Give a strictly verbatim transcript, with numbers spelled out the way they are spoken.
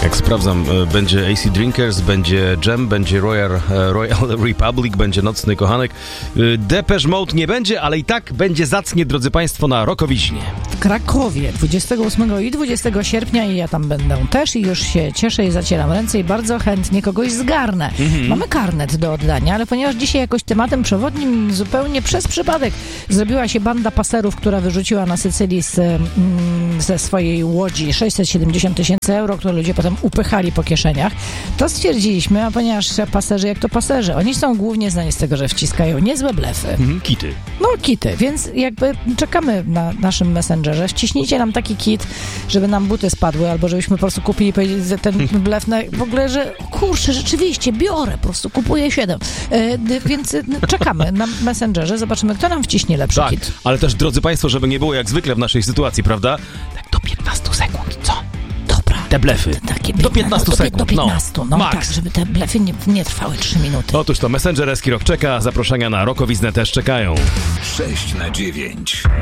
Jak sprawdzam, będzie A C Drinkers, będzie Jam, będzie Royal, Royal Republic, będzie Nocny Kochanek. Depeche Mode nie będzie, ale i tak będzie zacnie, drodzy Państwo, na Rokowiźnie. W Krakowie dwudziestego ósmego i dwudziestego sierpnia i ja tam będę też i już się cieszę i zacieram ręce i bardzo chętnie kogoś zgarnę. Mhm. Mamy karnet do oddania, ale ponieważ dzisiaj jakoś tematem przewodnim zupełnie przez przypadek zrobiła się banda paserów, która wyrzuciła na Sycylii z, mm, ze swojej łodzi sześćset siedemdziesiąt tysięcy euro, które ludzie potem upychali po kieszeniach, to stwierdziliśmy, a ponieważ paserzy jak to paserzy, oni są głównie znani z tego, że wciskają niezłe blefy. Mhm, kity. No kity, więc jakby czekamy na naszym messengerze. Wciśnijcie nam taki kit, żeby nam buty spadły, albo żebyśmy po prostu kupili ten blef na, w ogóle, że kurczę, rzeczywiście biorę, po prostu kupuję siedem. E, więc czekamy na messengerze, zobaczymy, kto nam wciśnie lepszy tak, kit. Ale też, drodzy Państwo, żeby nie było jak zwykle w naszej sytuacji, prawda? Tak do piętnastu sekund, co? Dobra. Te blefy. Takie do piętnastu no, sekund. Do piętnastu, no, no Max. tak, żeby te blefy nie, nie trwały trzy minuty. Otóż to Messenger Eski Rock czeka, zaproszenia na Rokowiznę też czekają. sześć na dziewięć.